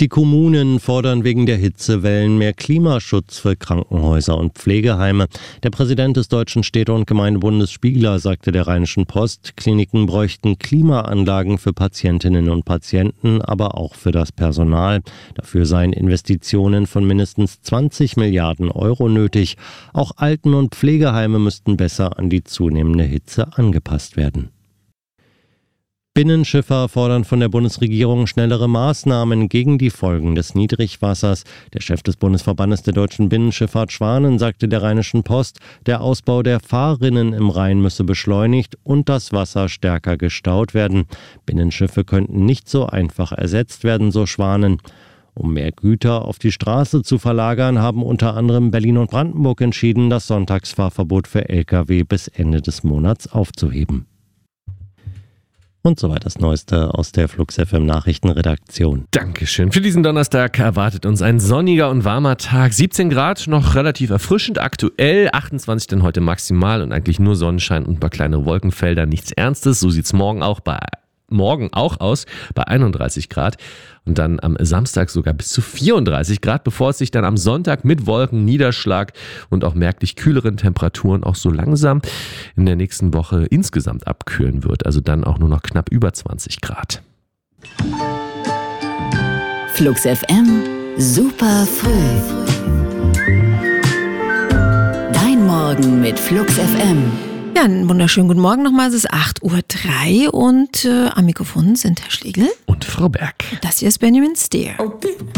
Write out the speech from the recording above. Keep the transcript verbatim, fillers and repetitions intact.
Die Kommunen fordern wegen der Hitzewellen mehr Klimaschutz für Krankenhäuser und Pflegeheime. Der Präsident des Deutschen Städte- und Gemeindebundes Spiegler sagte der Rheinischen Post, Kliniken bräuchten Klimaanlagen für Patientinnen und Patienten, aber auch für das Personal. Dafür seien Investitionen von mindestens zwanzig Milliarden Euro nötig. Auch Alten- und Pflegeheime müssten besser an die zunehmende Hitze angepasst werden. Binnenschiffer fordern von der Bundesregierung schnellere Maßnahmen gegen die Folgen des Niedrigwassers. Der Chef des Bundesverbandes der deutschen Binnenschifffahrt Schwanen sagte der Rheinischen Post, der Ausbau der Fahrrinnen im Rhein müsse beschleunigt und das Wasser stärker gestaut werden. Binnenschiffe könnten nicht so einfach ersetzt werden, so Schwanen. Um mehr Güter auf die Straße zu verlagern, haben unter anderem Berlin und Brandenburg entschieden, das Sonntagsfahrverbot für L K W bis Ende des Monats aufzuheben. Und soweit das Neueste aus der Flux F M Nachrichtenredaktion. Dankeschön. Für diesen Donnerstag erwartet uns ein sonniger und warmer Tag. siebzehn Grad, noch relativ erfrischend aktuell. achtundzwanzig dann heute maximal und eigentlich nur Sonnenschein und ein paar kleine Wolkenfelder. Nichts Ernstes. So sieht's morgen auch bei morgen auch aus bei einunddreißig Grad und dann am Samstag sogar bis zu vierunddreißig Grad, bevor es sich dann am Sonntag mit Wolken, Niederschlag und auch merklich kühleren Temperaturen auch so langsam in der nächsten Woche insgesamt abkühlen wird. Also dann auch nur noch knapp über zwanzig Grad. Flux F M, super früh. Dein Morgen mit Flux F M. Ja, einen wunderschönen guten Morgen nochmal. Es ist acht Uhr drei und äh, am Mikrofon sind Herr Schlegel und Frau Berg. Das hier ist Benjamin Steer. Okay.